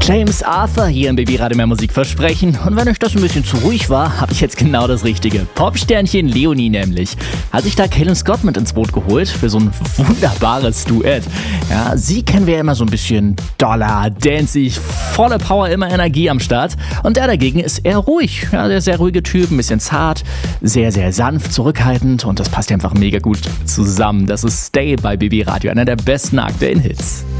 James Arthur hier im Baby Radio Mehr Musik versprechen. Und wenn euch das ein bisschen zu ruhig war, habe ich jetzt genau das Richtige. Popsternchen Leonie nämlich hat sich da Calum Scott mit ins Boot geholt für so ein wunderbares Duett. Ja, sie kennen wir ja immer so ein bisschen doller, dancig, volle Power, immer Energie am Start. Und der dagegen ist eher ruhig. Ja, der sehr ruhige Typ, ein bisschen zart, sehr, sehr sanft, zurückhaltend. Und das passt einfach mega gut zusammen. Das ist Stay bei Baby Radio, einer der besten aktuellen Hits.